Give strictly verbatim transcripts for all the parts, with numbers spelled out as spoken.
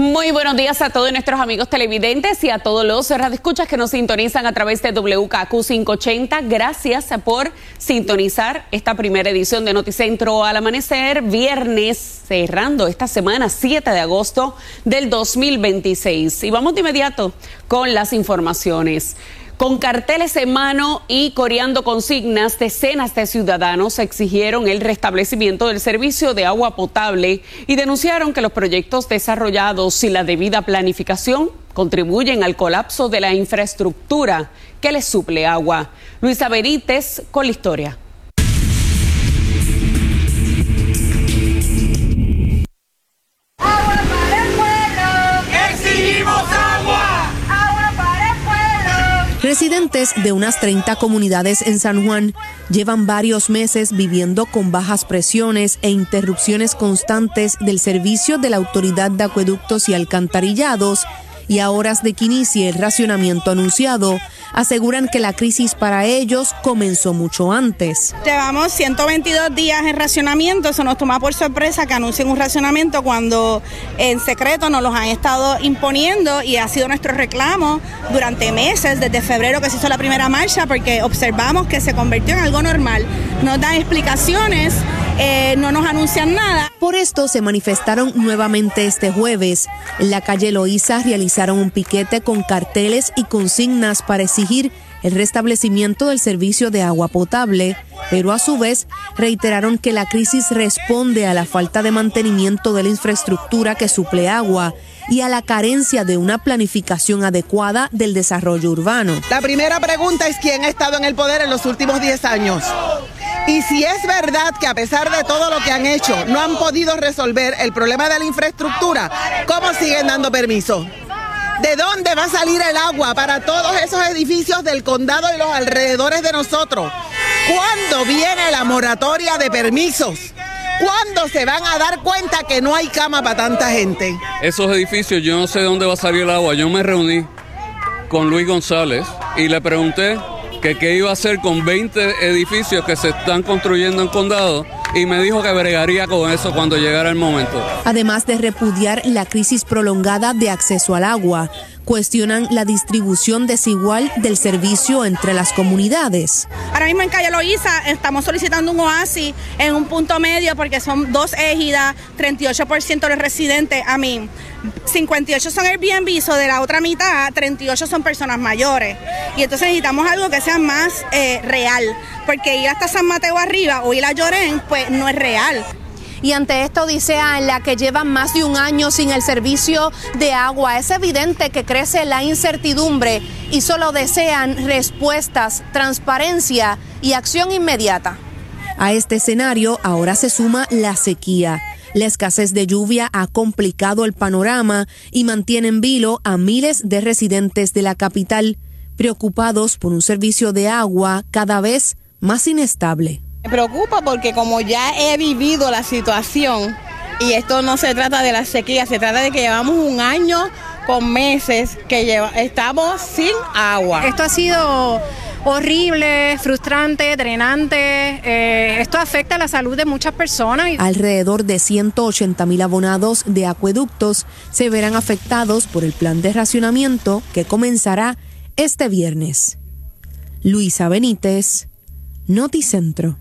Muy buenos días a todos nuestros amigos televidentes y a todos los radioescuchas que nos sintonizan a través de W K Q quinientos ochenta. Gracias por sintonizar esta primera edición de Noticentro al Amanecer, viernes, cerrando esta semana, siete de agosto del dos mil veintiséis. Y vamos de inmediato con las informaciones. Con carteles en mano y coreando consignas, decenas de ciudadanos exigieron el restablecimiento del servicio de agua potable y denunciaron que los proyectos desarrollados sin la debida planificación contribuyen al colapso de la infraestructura que les suple agua. Luisa Benítez con la historia. Residentes de unas treinta comunidades en San Juan llevan varios meses viviendo con bajas presiones e interrupciones constantes del servicio de la Autoridad de Acueductos y Alcantarillados, y a horas de que inicie el racionamiento anunciado, aseguran que la crisis para ellos comenzó mucho antes. Llevamos ciento veintidós días en racionamiento, eso nos toma por sorpresa que anuncien un racionamiento cuando en secreto nos los han estado imponiendo, y ha sido nuestro reclamo durante meses, desde febrero que se hizo la primera marcha, porque observamos que se convirtió en algo normal. Nos dan explicaciones, eh, no nos anuncian nada. Por esto se manifestaron nuevamente este jueves. En la calle Loíza realizaron un piquete con carteles y consignas para exigir el restablecimiento del servicio de agua potable, pero a su vez reiteraron que la crisis responde a la falta de mantenimiento de la infraestructura que suple agua y a la carencia de una planificación adecuada del desarrollo urbano. La primera pregunta es quién ha estado en el poder en los últimos diez años. Y si es verdad que a pesar de todo lo que han hecho, no han podido resolver el problema de la infraestructura, ¿cómo siguen dando permiso? ¿De dónde va a salir el agua para todos esos edificios del condado y los alrededores de nosotros? ¿Cuándo viene la moratoria de permisos? ¿Cuándo se van a dar cuenta que no hay cama para tanta gente? Esos edificios, yo no sé de dónde va a salir el agua. Yo me reuní con Luis González y le pregunté que qué iba a hacer con veinte edificios que se están construyendo en condado, y me dijo que bregaría con eso cuando llegara el momento. Además de repudiar la crisis prolongada de acceso al agua, cuestionan la distribución desigual del servicio entre las comunidades. Ahora mismo en Calle Loíza estamos solicitando un oasis en un punto medio porque son dos égidas, treinta y ocho por ciento de los residentes, a mí, cincuenta y ocho son Airbnb, o de la otra mitad, treinta y ocho son personas mayores. Y entonces necesitamos algo que sea más eh, real, porque ir hasta San Mateo arriba o ir a Llorén, pues no es real. Y ante esta odisea en la que llevan más de un año sin el servicio de agua, es evidente que crece la incertidumbre y solo desean respuestas, transparencia y acción inmediata. A este escenario ahora se suma la sequía. La escasez de lluvia ha complicado el panorama y mantiene en vilo a miles de residentes de la capital, preocupados por un servicio de agua cada vez más inestable. Me preocupa porque como ya he vivido la situación, y esto no se trata de la sequía, se trata de que llevamos un año con meses que lleva, estamos sin agua. Esto ha sido horrible, frustrante, drenante. Eh, esto afecta a la salud de muchas personas. Alrededor de ciento ochenta mil abonados de acueductos se verán afectados por el plan de racionamiento que comenzará este viernes. Luisa Benítez, Noticentro.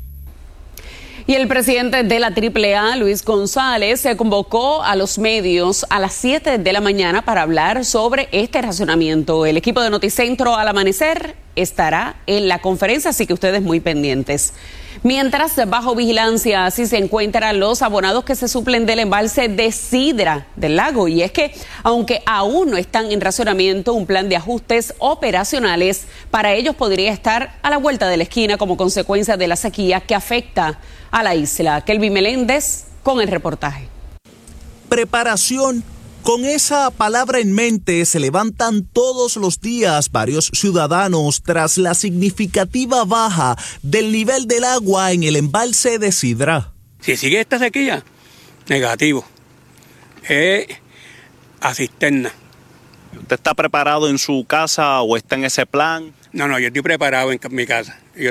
Y el presidente de la triple A, Luis González, se convocó a los medios a las siete de la mañana para hablar sobre este racionamiento. El equipo de Noticentro al Amanecer estará en la conferencia, así que ustedes muy pendientes. Mientras, bajo vigilancia, así se encuentran los abonados que se suplen del embalse de Sidra del Lago. Y es que, aunque aún no están en racionamiento, un plan de ajustes operacionales para ellos podría estar a la vuelta de la esquina como consecuencia de la sequía que afecta a la isla. Kelvin Meléndez con el reportaje. Preparación. Con esa palabra en mente se levantan todos los días varios ciudadanos tras la significativa baja del nivel del agua en el embalse de Sidra. Si sigue esta sequía, negativo. Es a cisterna. ¿Usted está preparado en su casa o está en ese plan? No, no, yo estoy preparado en mi casa. Yo